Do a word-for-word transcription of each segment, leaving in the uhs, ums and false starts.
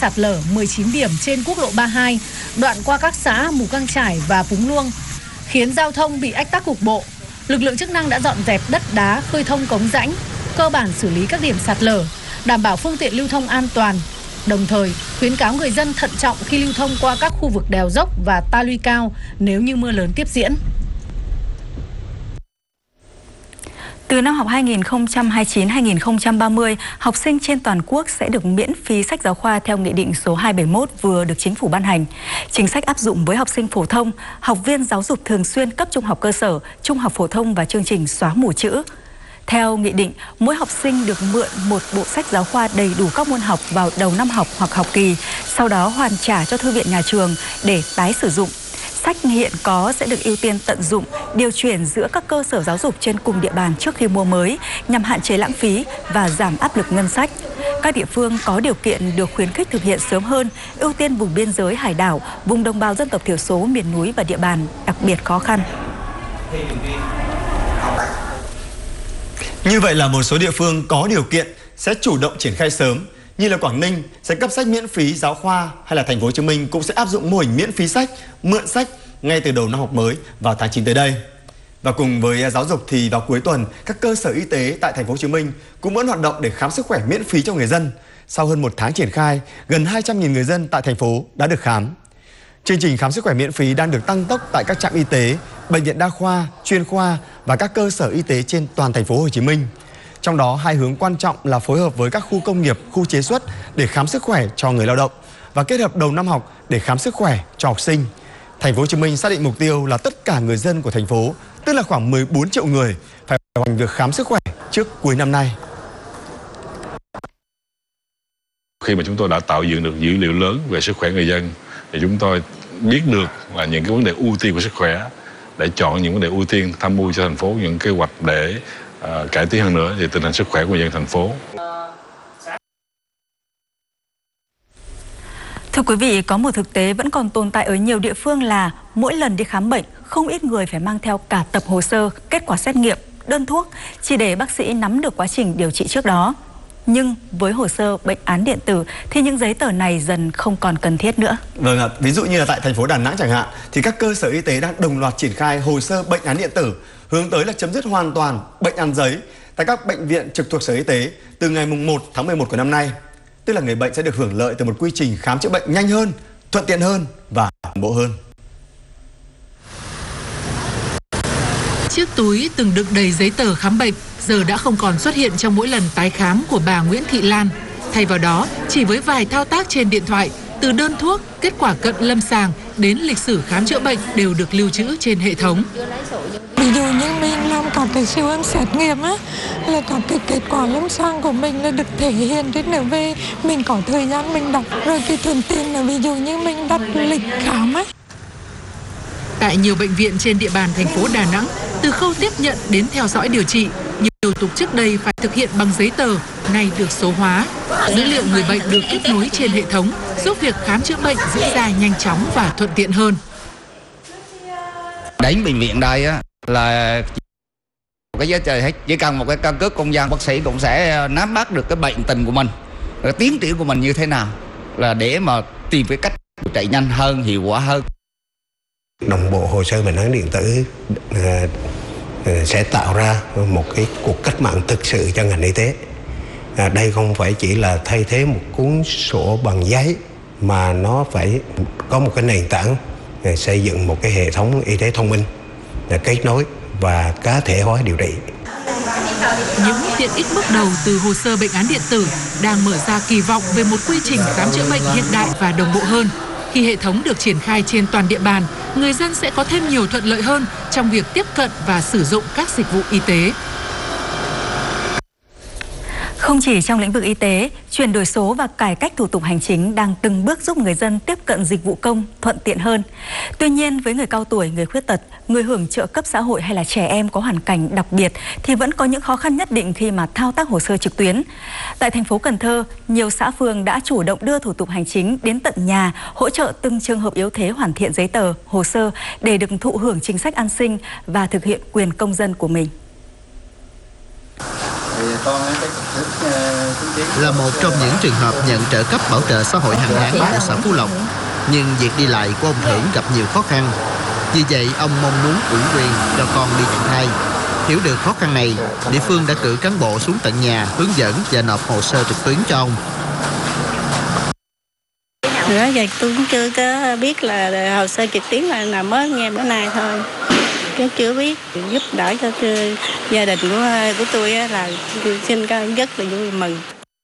sạt lở mười chín điểm trên quốc lộ ba mươi hai, đoạn qua các xã Mù Căng Chải và Púng Luông, khiến giao thông bị ách tắc cục bộ. Lực lượng chức năng đã dọn dẹp đất đá, khơi thông cống rãnh, cơ bản xử lý các điểm sạt lở, đảm bảo phương tiện lưu thông an toàn. Đồng thời, khuyến cáo người dân thận trọng khi lưu thông qua các khu vực đèo dốc và ta luy cao nếu như mưa lớn tiếp diễn. Từ năm học hai nghìn không trăm hai mươi chín hai nghìn không trăm ba mươi, học sinh trên toàn quốc sẽ được miễn phí sách giáo khoa theo Nghị định số hai trăm bảy mươi mốt vừa được Chính phủ ban hành. Chính sách áp dụng với học sinh phổ thông, học viên giáo dục thường xuyên cấp trung học cơ sở, trung học phổ thông và chương trình xóa mù chữ. Theo nghị định, mỗi học sinh được mượn một bộ sách giáo khoa đầy đủ các môn học vào đầu năm học hoặc học kỳ, sau đó hoàn trả cho thư viện nhà trường để tái sử dụng. Sách hiện có sẽ được ưu tiên tận dụng, điều chuyển giữa các cơ sở giáo dục trên cùng địa bàn trước khi mua mới nhằm hạn chế lãng phí và giảm áp lực ngân sách. Các địa phương có điều kiện được khuyến khích thực hiện sớm hơn, ưu tiên vùng biên giới hải đảo, vùng đồng bào dân tộc thiểu số, miền núi và địa bàn đặc biệt khó khăn. Như vậy là một số địa phương có điều kiện sẽ chủ động triển khai sớm, như là Quảng Ninh sẽ cấp sách miễn phí giáo khoa, hay là Thành phố Hồ Chí Minh cũng sẽ áp dụng mô hình miễn phí sách, mượn sách ngay từ đầu năm học mới vào tháng chín tới đây. Và cùng với giáo dục thì vào cuối tuần, các cơ sở y tế tại Thành phố Hồ Chí Minh cũng vẫn hoạt động để khám sức khỏe miễn phí cho người dân. Sau hơn một tháng triển khai, gần hai trăm nghìn người dân tại thành phố đã được khám. Chương trình khám sức khỏe miễn phí đang được tăng tốc tại các trạm y tế, bệnh viện đa khoa, chuyên khoa và các cơ sở y tế trên toàn Thành phố Hồ Chí Minh. Trong đó, hai hướng quan trọng là phối hợp với các khu công nghiệp, khu chế xuất để khám sức khỏe cho người lao động và kết hợp đầu năm học để khám sức khỏe cho học sinh. Thành phố Hồ Chí Minh xác định mục tiêu là tất cả người dân của thành phố, tức là khoảng mười bốn triệu người, phải hoàn thành việc khám sức khỏe trước cuối năm nay. Khi mà chúng tôi đã tạo dựng được dữ liệu lớn về sức khỏe người dân, thì chúng tôi biết được là những cái vấn đề ưu tiên của sức khỏe để chọn những vấn đề ưu tiên, tham mưu cho thành phố những kế hoạch để uh, cải tiến hơn nữa về tình hình sức khỏe của người dân thành phố. Thưa quý vị, có một thực tế vẫn còn tồn tại ở nhiều địa phương là mỗi lần đi khám bệnh, không ít người phải mang theo cả tập hồ sơ, kết quả xét nghiệm, đơn thuốc chỉ để bác sĩ nắm được quá trình điều trị trước đó. Nhưng với hồ sơ bệnh án điện tử thì những giấy tờ này dần không còn cần thiết nữa. Vâng ạ, ví dụ như là tại thành phố Đà Nẵng chẳng hạn, thì các cơ sở y tế đang đồng loạt triển khai hồ sơ bệnh án điện tử, hướng tới là chấm dứt hoàn toàn bệnh án giấy tại các bệnh viện trực thuộc Sở Y tế từ ngày mùng một tháng mười một của năm nay. Tức là người bệnh sẽ được hưởng lợi từ một quy trình khám chữa bệnh nhanh hơn, thuận tiện hơn và đồng bộ hơn. Chiếc túi từng đựng đầy giấy tờ khám bệnh giờ đã không còn xuất hiện trong mỗi lần tái khám của bà Nguyễn Thị Lan. Thay vào đó, chỉ với vài thao tác trên điện thoại, từ đơn thuốc, kết quả cận lâm sàng đến lịch sử khám chữa bệnh đều được lưu trữ trên hệ thống. Ví dụ như mình làm các cái siêu âm xét nghiệm á, là các cái kết quả lâm sàng của mình là được thể hiện trên ở về mình có thời gian mình đọc, rồi cái thuận tiện là ví dụ như mình đặt lịch khám á. Tại nhiều bệnh viện trên địa bàn thành phố Đà Nẵng, từ khâu tiếp nhận đến theo dõi điều trị, nhiều thủ tục trước đây phải thực hiện bằng giấy tờ, nay được số hóa. Dữ liệu người bệnh được kết nối trên hệ thống, giúp việc khám chữa bệnh diễn ra nhanh chóng và thuận tiện hơn. Đến bệnh viện đây á là cái giấy tờ hết, chỉ cần một cái căn cước công dân, bác sĩ cũng sẽ nắm bắt được cái bệnh tình của mình, cái tiến triển của mình như thế nào, là để mà tìm cái cách điều trị nhanh hơn, hiệu quả hơn. Đồng bộ hồ sơ bệnh án điện tử uh, sẽ tạo ra một cái cuộc cách mạng thực sự cho ngành y tế. À, đây không phải chỉ là thay thế một cuốn sổ bằng giấy, mà nó phải có một cái nền tảng uh, xây dựng một cái hệ thống y tế thông minh, uh, kết nối và cá thể hóa điều trị. Những tiện ích bước đầu từ hồ sơ bệnh án điện tử đang mở ra kỳ vọng về một quy trình khám chữa bệnh hiện đại và đồng bộ hơn. Khi hệ thống được triển khai trên toàn địa bàn, người dân sẽ có thêm nhiều thuận lợi hơn trong việc tiếp cận và sử dụng các dịch vụ y tế. Không chỉ trong lĩnh vực y tế, chuyển đổi số và cải cách thủ tục hành chính đang từng bước giúp người dân tiếp cận dịch vụ công thuận tiện hơn. Tuy nhiên, với người cao tuổi, người khuyết tật, người hưởng trợ cấp xã hội hay là trẻ em có hoàn cảnh đặc biệt thì vẫn có những khó khăn nhất định khi mà thao tác hồ sơ trực tuyến. Tại thành phố Cần Thơ, nhiều xã phường đã chủ động đưa thủ tục hành chính đến tận nhà, hỗ trợ từng trường hợp yếu thế hoàn thiện giấy tờ, hồ sơ để được thụ hưởng chính sách an sinh và thực hiện quyền công dân của mình. Là một trong những trường hợp nhận trợ cấp bảo trợ xã hội hàng tháng của xã Phú Lộc, nhưng việc đi lại của ông Thưởng gặp nhiều khó khăn. Vì vậy, ông mong muốn ủy quyền cho con đi nhận thai. Hiểu được khó khăn này, địa phương đã cử cán bộ xuống tận nhà hướng dẫn và nộp hồ sơ trực tuyến cho ông. Đó giờ tôi cũng chưa có biết là hồ sơ trực tuyến là nào, mới nghe bữa nay thôi, chứ chưa biết. Giúp đỡ cho gia đình của của tôi là tôi xin con rất là vui mừng.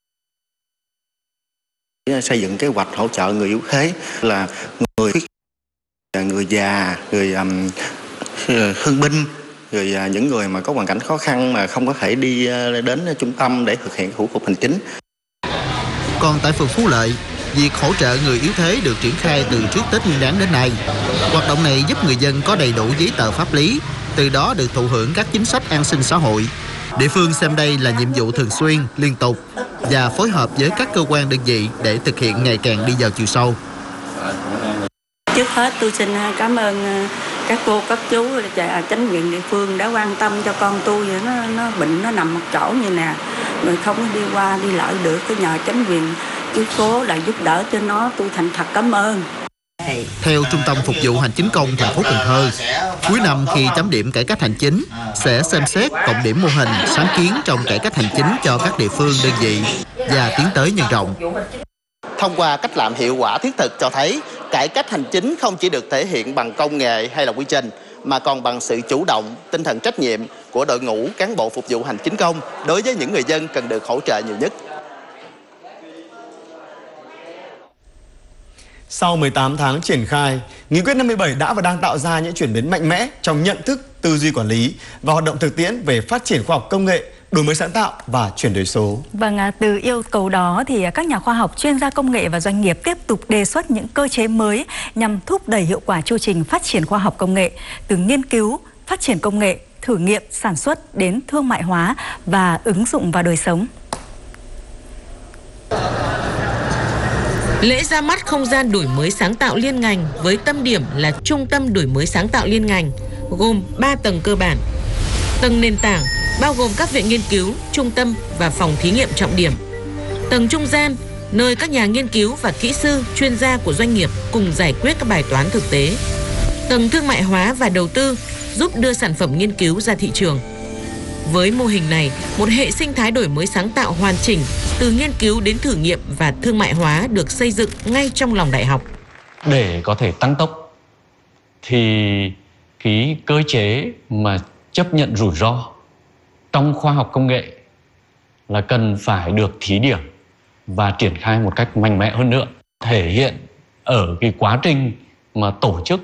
Xây dựng kế hoạch hỗ trợ người yếu thế là người người già, người um, thương binh, rồi uh, những người mà có hoàn cảnh khó khăn mà không có thể đi uh, đến trung tâm để thực hiện thủ tục hành chính. Còn tại phường Phú Lợi, việc hỗ trợ người yếu thế được triển khai từ trước Tết Nguyên đán đến nay. Hoạt động này giúp người dân có đầy đủ giấy tờ pháp lý, từ đó được thụ hưởng các chính sách an sinh xã hội. Địa phương xem đây là nhiệm vụ thường xuyên, liên tục và phối hợp với các cơ quan đơn vị để thực hiện ngày càng đi vào chiều sâu. Trước hết tôi xin cảm ơn các cô, các chú và chính quyền địa phương đã quan tâm cho con tôi. Nó, nó bệnh, nó nằm một chỗ như nè, rồi không đi qua đi lại được, cái nhờ chính quyền chứ cố là giúp đỡ cho nó, tôi thành thật cảm ơn. Theo Trung tâm Phục vụ Hành chính công thành phố Cần Thơ, cuối năm khi chấm điểm cải cách hành chính sẽ xem xét cộng điểm mô hình sáng kiến trong cải cách hành chính cho các địa phương, đơn vị và tiến tới nhân rộng. Thông qua cách làm hiệu quả thiết thực cho thấy cải cách hành chính không chỉ được thể hiện bằng công nghệ hay là quy trình, mà còn bằng sự chủ động, tinh thần trách nhiệm của đội ngũ cán bộ phục vụ hành chính công đối với những người dân cần được hỗ trợ nhiều nhất. Sau mười tám tháng triển khai, Nghị quyết năm mươi bảy đã và đang tạo ra những chuyển biến mạnh mẽ trong nhận thức, tư duy quản lý và hoạt động thực tiễn về phát triển khoa học công nghệ, đổi mới sáng tạo và chuyển đổi số. Vâng, từ yêu cầu đó thì các nhà khoa học, chuyên gia công nghệ và doanh nghiệp tiếp tục đề xuất những cơ chế mới nhằm thúc đẩy hiệu quả chu trình phát triển khoa học công nghệ, từ nghiên cứu, phát triển công nghệ, thử nghiệm, sản xuất đến thương mại hóa và ứng dụng vào đời sống. Lễ ra mắt không gian đổi mới sáng tạo liên ngành với tâm điểm là trung tâm đổi mới sáng tạo liên ngành, gồm ba tầng cơ bản. Tầng nền tảng bao gồm các viện nghiên cứu, trung tâm và phòng thí nghiệm trọng điểm. Tầng trung gian, nơi các nhà nghiên cứu và kỹ sư, chuyên gia của doanh nghiệp cùng giải quyết các bài toán thực tế. Tầng thương mại hóa và đầu tư, giúp đưa sản phẩm nghiên cứu ra thị trường. Với mô hình này, một hệ sinh thái đổi mới sáng tạo hoàn chỉnh từ nghiên cứu đến thử nghiệm và thương mại hóa được xây dựng ngay trong lòng đại học. Để có thể tăng tốc thì cái cơ chế mà chấp nhận rủi ro trong khoa học công nghệ là cần phải được thí điểm và triển khai một cách mạnh mẽ hơn nữa, thể hiện ở cái quá trình mà tổ chức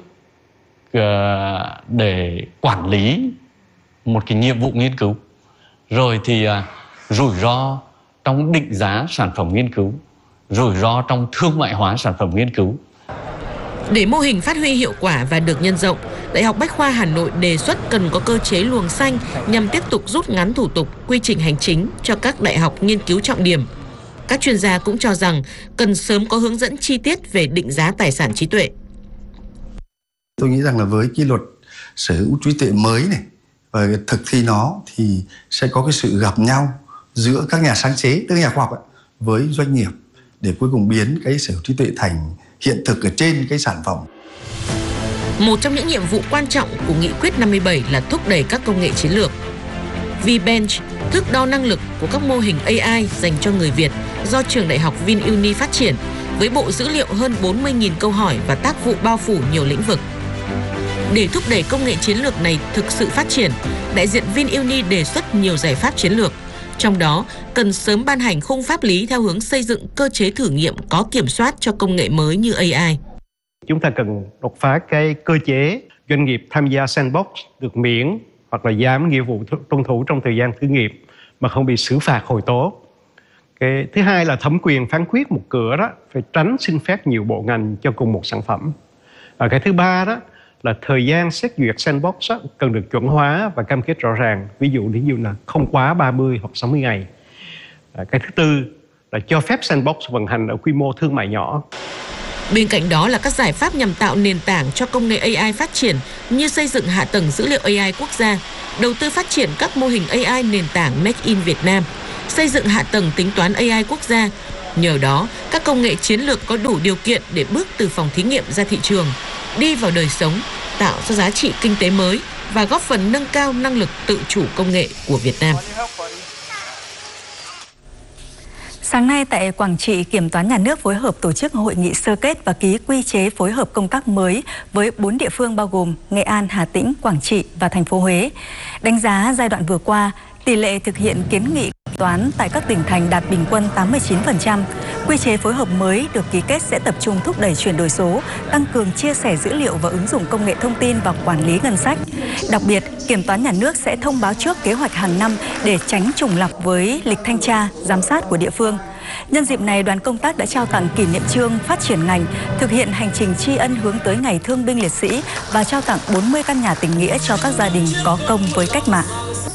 để quản lý một cái nhiệm vụ nghiên cứu, rồi thì à, rủi ro trong định giá sản phẩm nghiên cứu, rủi ro trong thương mại hóa sản phẩm nghiên cứu. Để mô hình phát huy hiệu quả và được nhân rộng, Đại học Bách khoa Hà Nội đề xuất cần có cơ chế luồng xanh nhằm tiếp tục rút ngắn thủ tục, quy trình hành chính cho các đại học nghiên cứu trọng điểm. Các chuyên gia cũng cho rằng cần sớm có hướng dẫn chi tiết về định giá tài sản trí tuệ. Tôi nghĩ rằng là với cái luật sở hữu trí tuệ mới này và thực thi nó thì sẽ có cái sự gặp nhau giữa các nhà sáng chế, tức nhà khoa học ấy, với doanh nghiệp để cuối cùng biến cái sở hữu trí tuệ thành hiện thực ở trên cái sản phẩm. Một trong những nhiệm vụ quan trọng của Nghị quyết năm mươi bảy là thúc đẩy các công nghệ chiến lược. V-Bench, thước đo năng lực của các mô hình a i dành cho người Việt do trường đại học VinUni phát triển, với bộ dữ liệu hơn bốn mươi nghìn câu hỏi và tác vụ bao phủ nhiều lĩnh vực. Để thúc đẩy công nghệ chiến lược này thực sự phát triển, đại diện VinUni đề xuất nhiều giải pháp chiến lược. Trong đó, cần sớm ban hành khung pháp lý theo hướng xây dựng cơ chế thử nghiệm có kiểm soát cho công nghệ mới như a i. Chúng ta cần đột phá cái cơ chế doanh nghiệp tham gia sandbox được miễn hoặc là giảm nghĩa vụ tuân thủ trong thời gian thử nghiệm mà không bị xử phạt hồi tố. Cái thứ hai là thẩm quyền phán quyết một cửa đó, phải tránh xin phép nhiều bộ ngành cho cùng một sản phẩm. Và cái thứ ba đó là thời gian xét duyệt sandbox đó, cần được chuẩn hóa và cam kết rõ ràng. Ví dụ ví dụ là không quá ba mươi hoặc sáu mươi ngày. À, cái thứ tư là cho phép sandbox vận hành ở quy mô thương mại nhỏ. Bên cạnh đó là các giải pháp nhằm tạo nền tảng cho công nghệ a i phát triển như xây dựng hạ tầng dữ liệu a i quốc gia, đầu tư phát triển các mô hình a i nền tảng Make in Việt Nam, xây dựng hạ tầng tính toán a i quốc gia. Nhờ đó, các công nghệ chiến lược có đủ điều kiện để bước từ phòng thí nghiệm ra thị trường, đi vào đời sống, tạo ra giá trị kinh tế mới và góp phần nâng cao năng lực tự chủ công nghệ của Việt Nam. Sáng nay tại Quảng Trị, Kiểm toán Nhà nước phối hợp tổ chức hội nghị sơ kết và ký quy chế phối hợp công tác mới với bốn địa phương bao gồm Nghệ An, Hà Tĩnh, Quảng Trị và thành phố Huế. Đánh giá giai đoạn vừa qua, tỷ lệ thực hiện kiến nghị kiểm toán tại các tỉnh thành đạt bình quân tám mươi chín phần trăm. Quy chế phối hợp mới được ký kết sẽ tập trung thúc đẩy chuyển đổi số, tăng cường chia sẻ dữ liệu và ứng dụng công nghệ thông tin vào quản lý ngân sách. Đặc biệt, Kiểm toán Nhà nước sẽ thông báo trước kế hoạch hàng năm để tránh trùng lặp với lịch thanh tra, giám sát của địa phương. Nhân dịp này, đoàn công tác đã trao tặng kỷ niệm chương phát triển ngành, thực hiện hành trình tri ân hướng tới Ngày Thương binh Liệt sĩ và trao tặng bốn mươi căn nhà tình nghĩa cho các gia đình có công với cách mạng.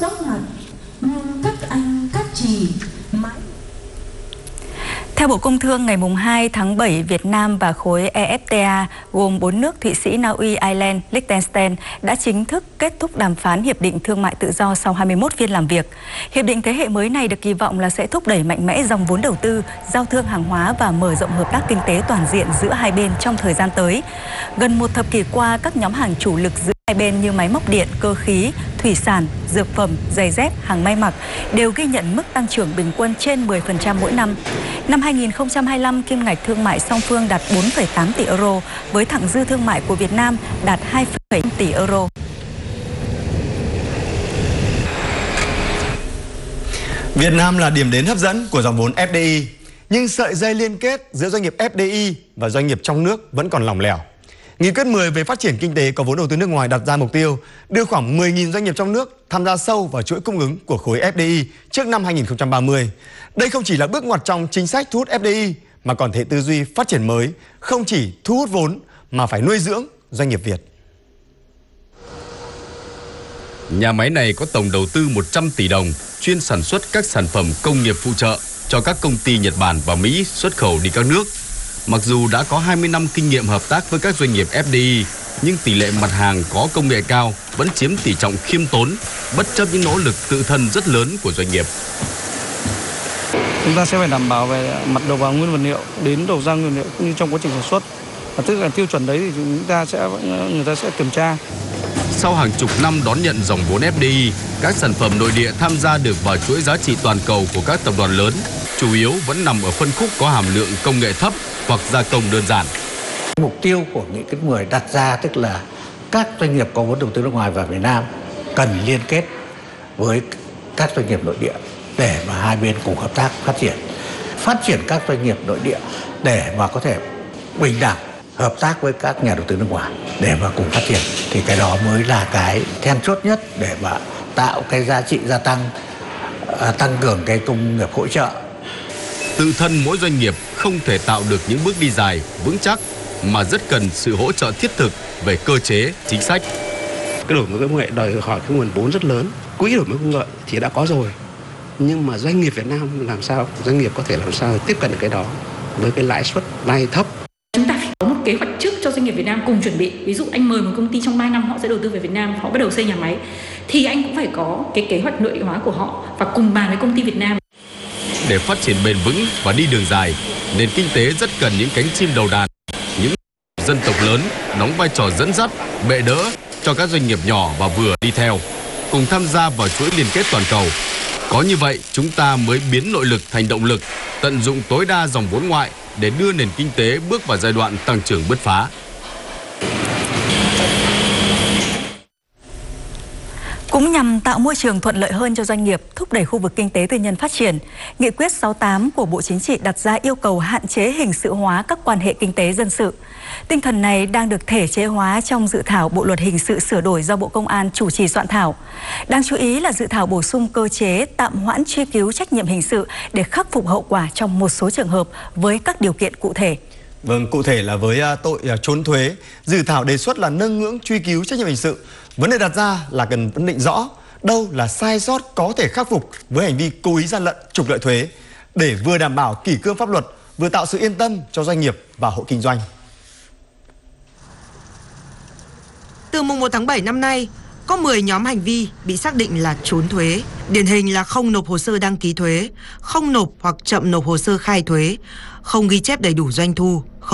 Các anh, các chị mãi. Theo Bộ Công Thương, ngày hai tháng bảy, Việt Nam và khối e ép tê a gồm bốn nước Thụy Sĩ, Na Uy, Ireland, Liechtenstein đã chính thức kết thúc đàm phán Hiệp định Thương mại Tự do sau hai mươi mốt phiên làm việc. Hiệp định thế hệ mới này được kỳ vọng là sẽ thúc đẩy mạnh mẽ dòng vốn đầu tư, giao thương hàng hóa và mở rộng hợp tác kinh tế toàn diện giữa hai bên trong thời gian tới. Gần một thập kỷ qua, các nhóm hàng chủ lực giữa hai bên như máy móc điện, cơ khí, thủy sản, dược phẩm, giày dép, hàng may mặc đều ghi nhận mức tăng trưởng bình quân trên mười phần trăm mỗi năm. Năm hai nghìn không trăm hai mươi lăm, kim ngạch thương mại song phương đạt bốn phẩy tám tỷ euro, với thặng dư thương mại của Việt Nam đạt hai phẩy năm tỷ euro. Việt Nam là điểm đến hấp dẫn của dòng vốn ép đê i, nhưng sợi dây liên kết giữa doanh nghiệp ép đê i và doanh nghiệp trong nước vẫn còn lỏng lẻo. Nghị quyết mười về phát triển kinh tế có vốn đầu tư nước ngoài đặt ra mục tiêu đưa khoảng mười nghìn doanh nghiệp trong nước tham gia sâu vào chuỗi cung ứng của khối ép đê i trước năm hai nghìn không trăm ba mươi. Đây không chỉ là bước ngoặt trong chính sách thu hút ép đê i mà còn thể tư duy phát triển mới, không chỉ thu hút vốn mà phải nuôi dưỡng doanh nghiệp Việt. Nhà máy này có tổng đầu tư một trăm tỷ đồng, chuyên sản xuất các sản phẩm công nghiệp phụ trợ cho các công ty Nhật Bản và Mỹ xuất khẩu đi các nước. Mặc dù đã có hai mươi năm kinh nghiệm hợp tác với các doanh nghiệp ép đê i, nhưng tỷ lệ mặt hàng có công nghệ cao vẫn chiếm tỷ trọng khiêm tốn, bất chấp những nỗ lực tự thân rất lớn của doanh nghiệp. Chúng ta sẽ phải đảm bảo về mặt đầu vào nguyên vật liệu đến đầu ra nguyên liệu cũng như trong quá trình sản xuất. Và tức là tiêu chuẩn đấy thì chúng ta sẽ người ta sẽ kiểm tra. Sau hàng chục năm đón nhận dòng vốn ép đê i, các sản phẩm nội địa tham gia được vào chuỗi giá trị toàn cầu của các tập đoàn lớn, chủ yếu vẫn nằm ở phân khúc có hàm lượng công nghệ thấp hoặc gia công đơn giản. Mục tiêu của nghị quyết mười đặt ra tức là các doanh nghiệp có vốn đầu tư nước ngoài vào Việt Nam cần liên kết với các doanh nghiệp nội địa để mà hai bên cùng hợp tác phát triển. Phát triển các doanh nghiệp nội địa để mà có thể bình đẳng hợp tác với các nhà đầu tư nước ngoài để mà cùng phát triển, thì cái đó mới là cái then chốt nhất để mà tạo cái giá trị gia tăng, tăng cường cái công nghiệp hỗ trợ. Tự thân mỗi doanh nghiệp không thể tạo được những bước đi dài, vững chắc mà rất cần sự hỗ trợ thiết thực về cơ chế, chính sách. Cái đổi mới công nghệ đòi hỏi cái nguồn vốn rất lớn. Quỹ đổi mới công nghệ thì đã có rồi, nhưng mà doanh nghiệp Việt Nam làm sao, doanh nghiệp có thể làm sao tiếp cận được cái đó với cái lãi suất vay thấp. Chúng ta phải có một kế hoạch trước cho doanh nghiệp Việt Nam cùng chuẩn bị. Ví dụ anh mời một công ty trong ba năm họ sẽ đầu tư về Việt Nam, họ bắt đầu xây nhà máy, thì anh cũng phải có cái kế hoạch nội địa hóa của họ và cùng bàn với công ty Việt Nam. Để phát triển bền vững và đi đường dài, nền kinh tế rất cần những cánh chim đầu đàn, những dân tộc lớn đóng vai trò dẫn dắt, bệ đỡ cho các doanh nghiệp nhỏ và vừa đi theo, cùng tham gia vào chuỗi liên kết toàn cầu. Có như vậy, chúng ta mới biến nội lực thành động lực, tận dụng tối đa dòng vốn ngoại để đưa nền kinh tế bước vào giai đoạn tăng trưởng bứt phá. Cũng nhằm tạo môi trường thuận lợi hơn cho doanh nghiệp, thúc đẩy khu vực kinh tế tư nhân phát triển, Nghị quyết sáu mươi tám của Bộ Chính trị đặt ra yêu cầu hạn chế hình sự hóa các quan hệ kinh tế dân sự. Tinh thần này đang được thể chế hóa trong dự thảo Bộ Luật Hình sự sửa đổi do Bộ Công an chủ trì soạn thảo. Đáng chú ý là dự thảo bổ sung cơ chế tạm hoãn truy cứu trách nhiệm hình sự để khắc phục hậu quả trong một số trường hợp với các điều kiện cụ thể. Vâng, cụ thể là với tội trốn thuế, dự thảo đề xuất là nâng ngưỡng truy cứu trách nhiệm hình sự. Vấn đề đặt ra là cần phân định rõ đâu là sai sót có thể khắc phục với hành vi cố ý gian lận, trục lợi thuế để vừa đảm bảo kỷ cương pháp luật, vừa tạo sự yên tâm cho doanh nghiệp và hộ kinh doanh. Từ mùng một tháng bảy năm nay, Có mười nhóm hành vi bị xác định là trốn thuế. Điển hình là không nộp hồ sơ đăng ký thuế, không nộp hoặc chậm nộp hồ sơ khai thuế, không ghi chép đầy đủ doanh thu,